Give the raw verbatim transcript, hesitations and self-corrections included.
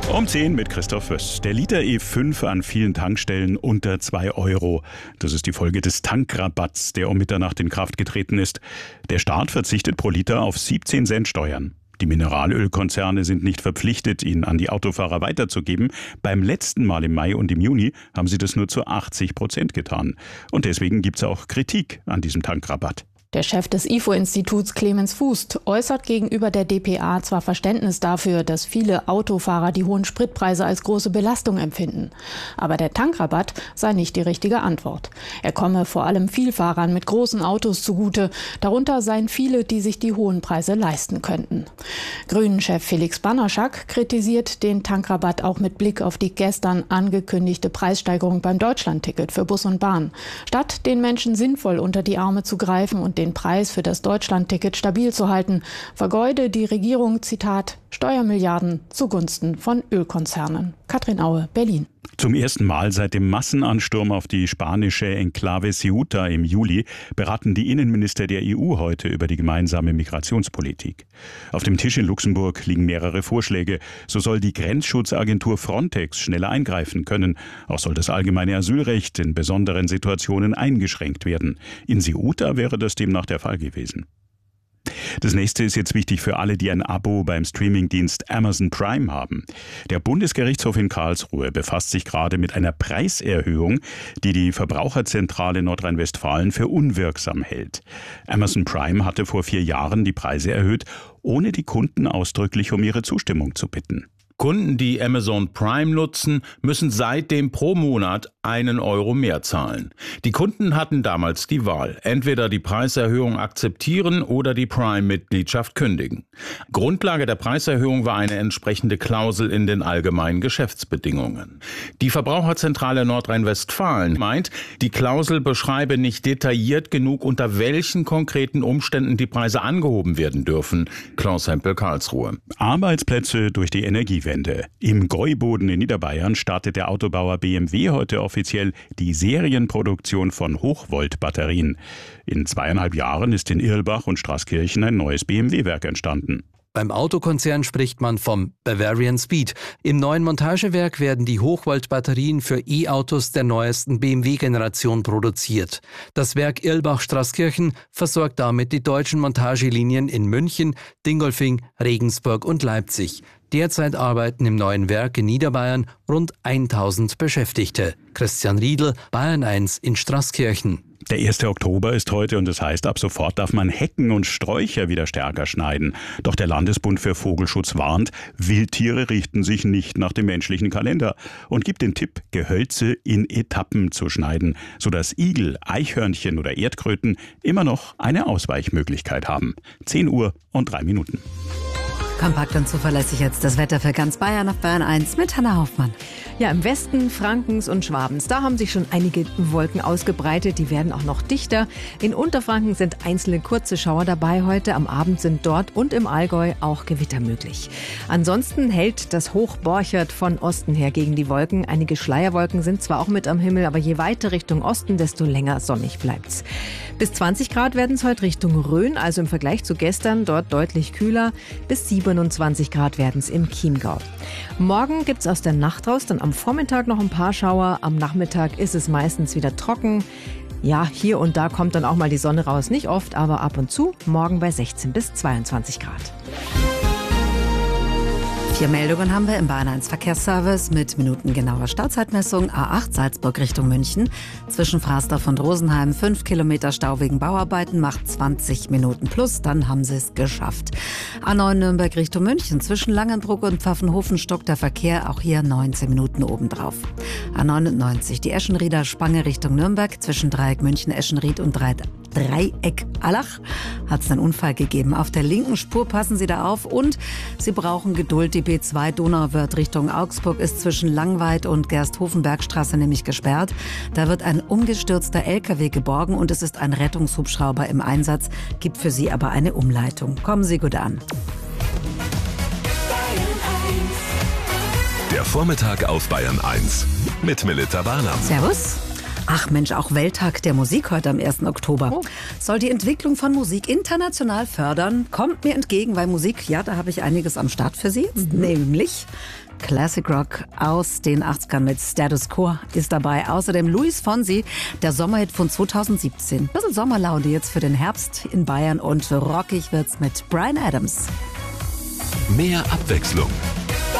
Um zehn mit Christoph Wöss. Der Liter E fünf an vielen Tankstellen unter zwei Euro. Das ist die Folge des Tankrabatts, der um Mitternacht in Kraft getreten ist. Der Staat verzichtet pro Liter auf siebzehn Cent Steuern. Die Mineralölkonzerne sind nicht verpflichtet, ihn an die Autofahrer weiterzugeben. Beim letzten Mal im Mai und im Juni haben sie das nur zu achtzig Prozent getan. Und deswegen gibt es auch Kritik an diesem Tankrabatt. Der Chef des I F O-Instituts, Clemens Fußt, äußert gegenüber der d p a zwar Verständnis dafür, dass viele Autofahrer die hohen Spritpreise als große Belastung empfinden. Aber der Tankrabatt sei nicht die richtige Antwort. Er komme vor allem Vielfahrern mit großen Autos zugute. Darunter seien viele, die sich die hohen Preise leisten könnten. Grünen-Chef Felix Bannerschak kritisiert den Tankrabatt auch mit Blick auf die gestern angekündigte Preissteigerung beim Deutschlandticket für Bus und Bahn. Statt den Menschen sinnvoll unter die Arme zu greifen und den Preis für das Deutschlandticket stabil zu halten, vergeude die Regierung, Zitat, Steuermilliarden zugunsten von Ölkonzernen. Katrin Aue, Berlin. Zum ersten Mal seit dem Massenansturm auf die spanische Enklave Ceuta im Juli beraten die Innenminister der E U heute über die gemeinsame Migrationspolitik. Auf dem Tisch in Luxemburg liegen mehrere Vorschläge. So soll die Grenzschutzagentur Frontex schneller eingreifen können. Auch soll das allgemeine Asylrecht in besonderen Situationen eingeschränkt werden. In Ceuta wäre das demnach der Fall gewesen. Das nächste ist jetzt wichtig für alle, die ein Abo beim Streamingdienst Amazon Prime haben. Der Bundesgerichtshof in Karlsruhe befasst sich gerade mit einer Preiserhöhung, die die Verbraucherzentrale Nordrhein-Westfalen für unwirksam hält. Amazon Prime hatte vor vier Jahren die Preise erhöht, ohne die Kunden ausdrücklich um ihre Zustimmung zu bitten. Kunden, die Amazon Prime nutzen, müssen seitdem pro Monat einen Euro mehr zahlen. Die Kunden hatten damals die Wahl, entweder die Preiserhöhung akzeptieren oder die Prime-Mitgliedschaft kündigen. Grundlage der Preiserhöhung war eine entsprechende Klausel in den allgemeinen Geschäftsbedingungen. Die Verbraucherzentrale Nordrhein-Westfalen meint, die Klausel beschreibe nicht detailliert genug, unter welchen konkreten Umständen die Preise angehoben werden dürfen. Klaus Hempel, Karlsruhe. Arbeitsplätze durch die Energiewende. Im Gäuboden in Niederbayern startet der Autobauer B M W heute offiziell die Serienproduktion von Hochvolt-Batterien. In zweieinhalb Jahren ist in Irlbach und Straßkirchen ein neues B M W-Werk entstanden. Beim Autokonzern spricht man vom Bavarian Speed. Im neuen Montagewerk werden die Hochvolt-Batterien für E-Autos der neuesten B M W-Generation produziert. Das Werk Irlbach-Straßkirchen versorgt damit die deutschen Montagelinien in München, Dingolfing, Regensburg und Leipzig. Derzeit arbeiten im neuen Werk in Niederbayern rund tausend Beschäftigte. Christian Riedl, Bayern eins in Straßkirchen. Der erste Oktober ist heute und das heißt, ab sofort darf man Hecken und Sträucher wieder stärker schneiden. Doch der Landesbund für Vogelschutz warnt, Wildtiere richten sich nicht nach dem menschlichen Kalender und gibt den Tipp, Gehölze in Etappen zu schneiden, sodass Igel, Eichhörnchen oder Erdkröten immer noch eine Ausweichmöglichkeit haben. zehn Uhr und drei Minuten. Kompakt und zuverlässig jetzt das Wetter für ganz Bayern auf Bayern eins mit Hanna Hoffmann. Ja, im Westen Frankens und Schwabens, da haben sich schon einige Wolken ausgebreitet. Die werden auch noch dichter. In Unterfranken sind einzelne kurze Schauer dabei heute. Am Abend sind dort und im Allgäu auch Gewitter möglich. Ansonsten hält das Hoch Borchert von Osten her gegen die Wolken. Einige Schleierwolken sind zwar auch mit am Himmel, aber je weiter Richtung Osten, desto länger sonnig bleibt's. Bis zwanzig Grad werden es heute Richtung Rhön, also im Vergleich zu gestern dort deutlich kühler. Bis siebenundzwanzig Grad werden es im Chiemgau. Morgen gibt's aus der Nacht raus dann am Vormittag noch ein paar Schauer. Am Nachmittag ist es meistens wieder trocken. Ja, hier und da kommt dann auch mal die Sonne raus. Nicht oft, aber ab und zu. Morgen bei sechzehn bis zweiundzwanzig Grad. Vier Meldungen haben wir im Bayern eins Verkehrsservice mit minutengenauer Stauzeitmessung. A acht Salzburg Richtung München. Zwischen Frasdorf und Rosenheim fünf Kilometer Stau wegen Bauarbeiten, macht zwanzig Minuten plus. Dann haben sie es geschafft. A neun Nürnberg Richtung München. Zwischen Langenbruck und Pfaffenhofen stockt der Verkehr. Auch hier neunzehn Minuten obendrauf. A neunundneunzig die Eschenrieder Spange Richtung Nürnberg. Zwischen Dreieck München, Eschenried und Dreieck Allach hat es einen Unfall gegeben. Auf der linken Spur passen Sie da auf und Sie brauchen Geduld. Die B zwei Donauwörth Richtung Augsburg ist zwischen Langweid und Gersthofenbergstraße nämlich gesperrt. Da wird ein umgestürzter L K W geborgen und es ist ein Rettungshubschrauber im Einsatz, gibt für Sie aber eine Umleitung. Kommen Sie gut an. Der Vormittag auf Bayern eins mit Melita Barnum. Servus. Ach Mensch, auch Welttag der Musik heute am ersten Oktober. Oh. Soll die Entwicklung von Musik international fördern. Kommt mir entgegen, weil Musik, ja, da habe ich einiges am Start für Sie. Mhm. Nämlich Classic Rock aus den achtzigern mit Status Quo ist dabei. Außerdem Luis Fonsi, der Sommerhit von zweitausendsiebzehn. Bisschen Sommerlaune jetzt für den Herbst in Bayern und rockig wird's mit Bryan Adams. Mehr Abwechslung